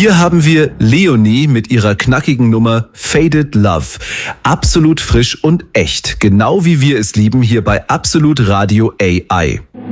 Hier haben wir Leonie mit ihrer knackigen Nummer Faded Love. Absolut frisch und echt, genau wie wir es lieben hier bei Absolut Radio AI.